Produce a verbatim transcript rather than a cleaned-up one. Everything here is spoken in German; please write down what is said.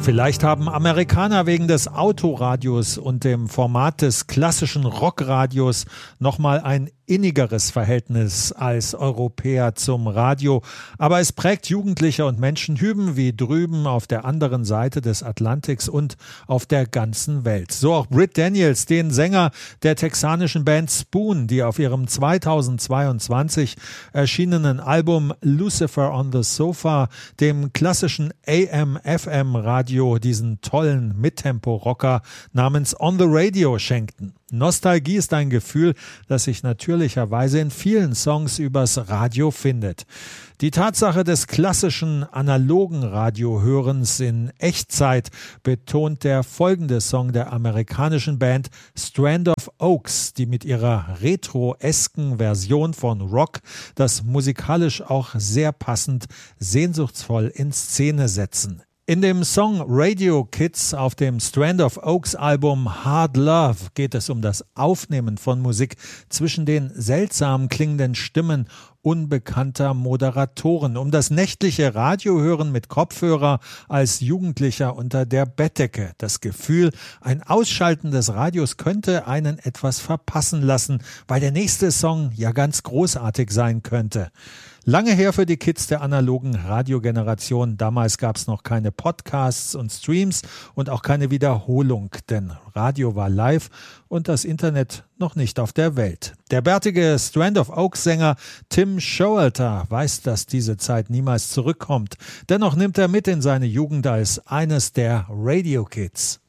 Vielleicht haben Amerikaner wegen des Autoradios und dem Format des klassischen Rockradios nochmal ein innigeres Verhältnis als Europäer zum Radio. Aber es prägt Jugendliche und Menschen hüben wie drüben auf der anderen Seite des Atlantiks und auf der ganzen Welt. So auch Britt Daniels, den Sänger der texanischen Band Spoon, die auf ihrem zweitausendzweiundzwanzig erschienenen Album Lucifer on the Sofa dem klassischen A M F M Radio diesen tollen Mittempo-Rocker namens On the Radio schenkten. Nostalgie ist ein Gefühl, das sich natürlicherweise in vielen Songs übers Radio findet. Die Tatsache des klassischen analogen Radiohörens in Echtzeit betont der folgende Song der amerikanischen Band Strand of Oaks, die mit ihrer retro-esken Version von Rock das musikalisch auch sehr passend sehnsuchtsvoll in Szene setzen. In dem Song Radio Kids auf dem Strand of Oaks Album Hard Love geht es um das Aufnehmen von Musik zwischen den seltsam klingenden Stimmen unbekannter Moderatoren, um das nächtliche Radiohören mit Kopfhörer als Jugendlicher unter der Bettdecke. Das Gefühl, ein Ausschalten des Radios könnte einen etwas verpassen lassen, weil der nächste Song ja ganz großartig sein könnte. Lange her für die Kids der analogen Radiogeneration. Damals gab es noch keine Podcasts und Streams und auch keine Wiederholung, denn Radio war live und das Internet noch nicht auf der Welt. Der bärtige Strand of Oaks Sänger Tim Showalter weiß, dass diese Zeit niemals zurückkommt. Dennoch nimmt er mit in seine Jugend als eines der Radio Kids.